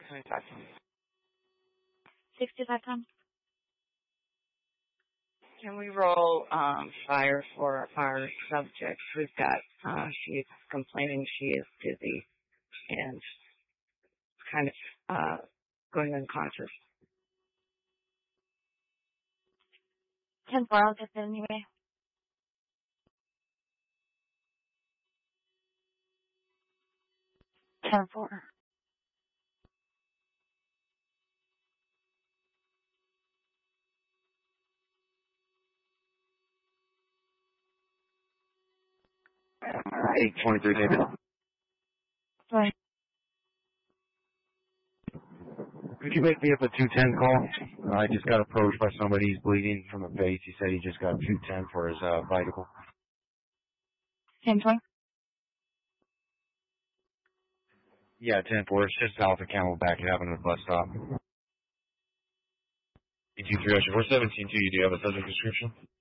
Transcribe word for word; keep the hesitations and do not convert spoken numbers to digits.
twenty-five pounds. sixty-five pounds. Can we roll um, fire for our subject? We've got, uh, she's complaining she is dizzy and kind of uh, going unconscious. ten four, I'll get there anyway. ten four. eight twenty-three, David. Sorry. Could you make me up a two ten call? I just got approached by somebody. He's bleeding from the face. He said he just got two ten for his uh, vital. ten twenty. Yeah, ten four. It's just south of Camelback. It happened at the bus stop. eight two three, four seventeen two. You do have a subject description?